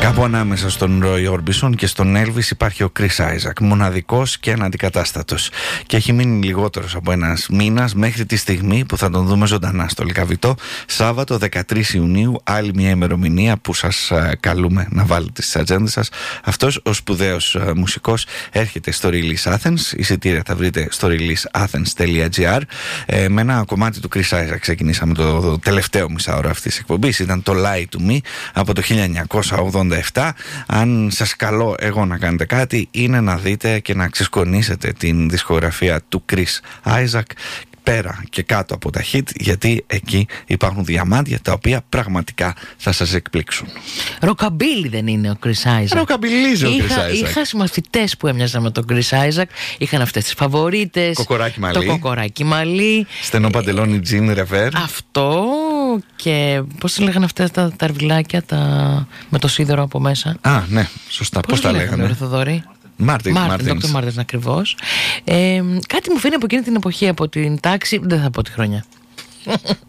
Κάπου ανάμεσα στον Roy Orbison και στον Elvis υπάρχει ο Chris Isaak, μοναδικός και αναντικατάστατος. Και έχει μείνει λιγότερος από ένας μήνας μέχρι τη στιγμή που θα τον δούμε ζωντανά στο Λυκαβητό, Σάββατο 13 Ιουνίου, άλλη μια ημερομηνία που σας καλούμε να βάλετε στις ατζέντες σας. Αυτός ο σπουδαίος μουσικός έρχεται στο Release Athens, εισιτήρια θα βρείτε στο releaseathens.gr. Με ένα κομμάτι του Chris Isaak ξεκινήσαμε το τελευταίο μισάωρο αυτής της εκπομπής, ήταν το Lie to Me από το 1987. Αν σας καλώ εγώ να κάνετε κάτι, είναι να δείτε και να ξεσκονίσετε την δισκογραφία του Chris Isaak πέρα και κάτω από τα hit, γιατί εκεί υπάρχουν διαμάντια τα οποία πραγματικά θα σας εκπλήξουν. Ροκαμπίλι δεν είναι ο Chris Isaak? Ροκαμπιλίζει ο Chris Isaak. Είχα συμμαθητές που έμοιαζαν με τον Chris Isaak. Είχαν αυτές τις φαβορίτες. Κοκοράκι μαλλί. Το κοκοράκι μαλλί. Στενό παντελόνι τζιν ρεβέρ. Αυτό. Και πώς λέγανε αυτά τα αρβιλάκια με το σίδερο από μέσα? Α, ναι, σωστά. Πώς τα λέγανε? Θοδωρή. Μάρτιν, Dr. Martens ακριβώς. Κάτι μου φαίνει από εκείνη την εποχή, από την τάξη, δεν θα πω τη χρονιά.